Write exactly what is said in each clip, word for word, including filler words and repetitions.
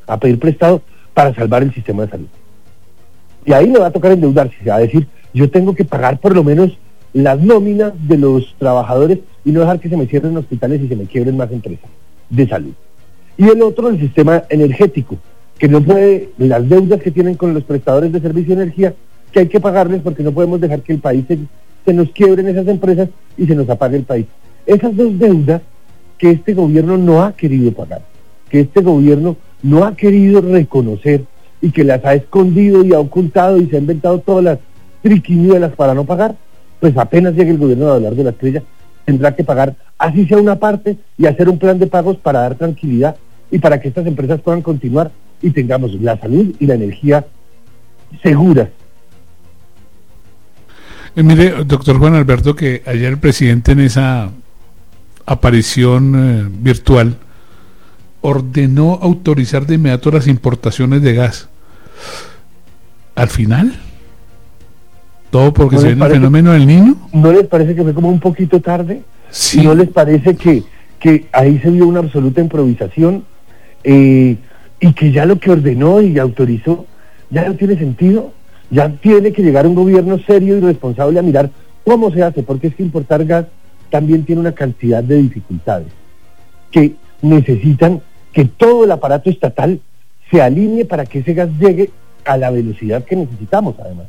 a pedir prestado para salvar el sistema de salud. Y ahí le va a tocar endeudarse, a decir, yo tengo que pagar por lo menos las nóminas de los trabajadores y no dejar que se me cierren hospitales y se me quiebren más empresas de salud. Y el otro, el sistema energético, que no puede, las deudas que tienen con los prestadores de servicio de energía, que hay que pagarles porque no podemos dejar que el país se, se nos quiebren esas empresas y se nos apague el país. Esas dos deudas que este gobierno no ha querido pagar, que este gobierno no ha querido reconocer y que las ha escondido y ha ocultado y se ha inventado todas las triquiñuelas para no pagar, pues apenas llegue el gobierno a hablar de la estrella, tendrá que pagar, así sea una parte, y hacer un plan de pagos para dar tranquilidad y para que estas empresas puedan continuar y tengamos la salud y la energía seguras. Eh, mire, doctor Juan Alberto, que ayer el presidente en esa aparición eh, virtual ordenó autorizar de inmediato las importaciones de gas. Al final, todo porque ¿no se viene el fenómeno del Niño? ¿No les parece que fue como un poquito tarde? Sí. ¿No les parece que, que ahí se vio una absoluta improvisación eh, y que ya lo que ordenó y autorizó ya no tiene sentido? Ya tiene que llegar un gobierno serio y responsable a mirar cómo se hace, porque es que importar gas también tiene una cantidad de dificultades que necesitan que todo el aparato estatal se alinee para que ese gas llegue a la velocidad que necesitamos, además.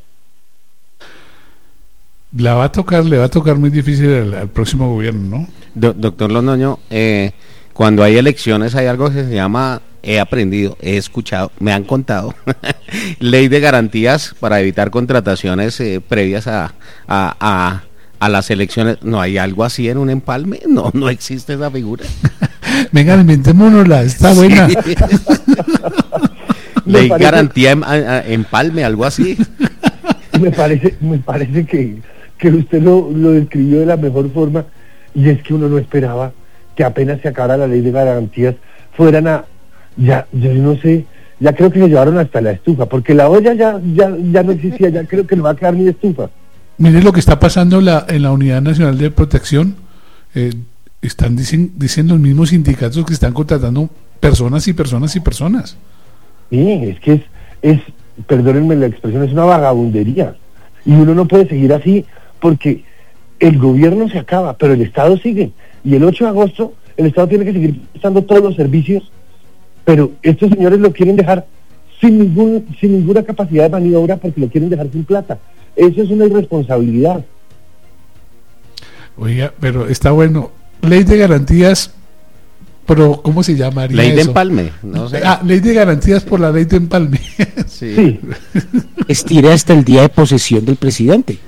La va a tocar, le va a tocar muy difícil al, al próximo gobierno, ¿no? Do, doctor Londoño, eh, cuando hay elecciones hay algo que se llama, he aprendido, he escuchado, me han contado, ley de garantías para evitar contrataciones eh, previas a, a, a, a las elecciones. ¿No hay algo así en un empalme? No, no existe esa figura. Venga, inventémonosla, está buena. Sí. Ley parece... garantía en, a, empalme, algo así. Me parece, me parece que, que usted lo, lo describió de la mejor forma, y es que uno no esperaba que apenas se acabara la ley de garantías fueran a, ya, yo no sé, ya creo que se llevaron hasta la estufa, porque la olla ya, ya, ya no existía, ya creo que no va a quedar ni estufa. Mire lo que está pasando la, en la Unidad Nacional de Protección, eh, están dicen, dicen los mismos sindicatos que están contratando personas y personas y personas. Sí, es que es, es, perdónenme la expresión, es una vagabundería, y uno no puede seguir así, porque el gobierno se acaba, pero el Estado sigue, y el ocho de agosto el Estado tiene que seguir prestando todos los servicios, pero estos señores lo quieren dejar sin ningún, sin ninguna capacidad de maniobra, porque lo quieren dejar sin plata. Eso es una irresponsabilidad. Oiga, pero está bueno. Ley de garantías, pero ¿cómo se llamaría ley eso? de empalme, no sé. Ah, ley de garantías por la ley de empalme. Sí. Sí. Estira hasta el día de posesión del presidente.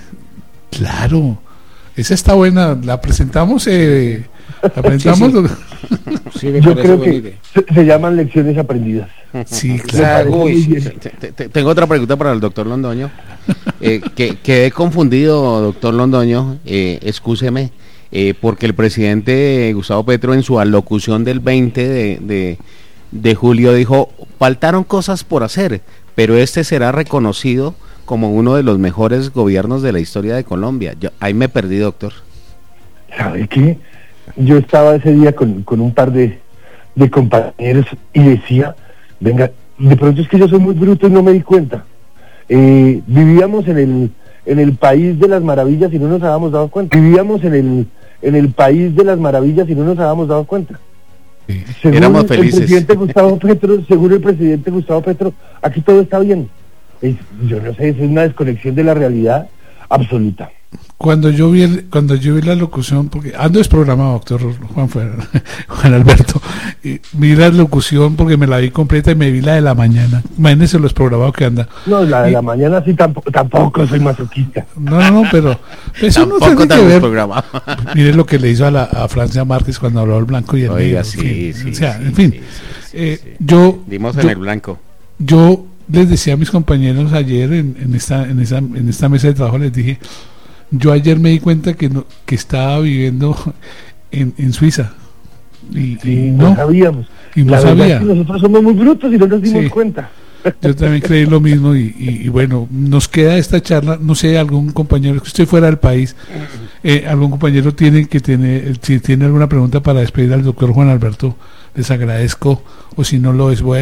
Claro, esa está buena. La presentamos, eh, la presentamos. Sí, sí. Sí, yo creo que se, se llaman lecciones aprendidas. Sí, claro. Uy, te, te, te, tengo otra pregunta para el doctor Londoño. Eh, que quedé confundido, doctor Londoño, eh, excúseme, eh, porque el presidente Gustavo Petro en su alocución del veinte de, de, de julio dijo, faltaron cosas por hacer, pero este será reconocido como uno de los mejores gobiernos de la historia de Colombia. Yo, ahí me perdí, doctor. ¿Sabe qué? Yo estaba ese día con, con un par de, de compañeros y decía, venga, de pronto es que yo soy muy bruto y no me di cuenta. Eh, vivíamos en el en el país de las maravillas y no nos habíamos dado cuenta. Vivíamos en el en el país de las maravillas y no nos habíamos dado cuenta. Sí. Según Éramos el, felices. el presidente Gustavo Petro, según el presidente Gustavo Petro, aquí todo está bien. Es, yo no sé, es una desconexión de la realidad absoluta. Cuando yo vi el, cuando yo vi la locución, porque ando desprogramado, doctor Juan, Juan Alberto, y vi la locución porque me la vi completa y me vi la de la mañana. Imagínense lo desprogramado que anda. No, la de y, la mañana sí tampoco, tampoco soy masoquista. No, no, no, pero eso no tiene que ver. Mire lo que le hizo a, la, a Francia Márquez cuando habló el blanco y el Oiga, negro. sí, que, sí, o sea, sí, en fin, sí, sí, sí, eh, sí. yo, Dimos yo en el blanco. Yo les decía a mis compañeros ayer en, en esta en esa en esta mesa de trabajo, les dije, yo ayer me di cuenta que no, que estaba viviendo en, en Suiza y, Sí, y no, no sabíamos. y no la verdad sabía. es que nosotros somos muy brutos y no nos dimos Sí. cuenta. Yo también creí lo mismo y, y, y bueno, nos queda esta charla, no sé, algún compañero que esté fuera del país, eh, algún compañero tiene que tener, si tiene alguna pregunta para despedir al doctor Juan Alberto, les agradezco, o si no lo es, voy a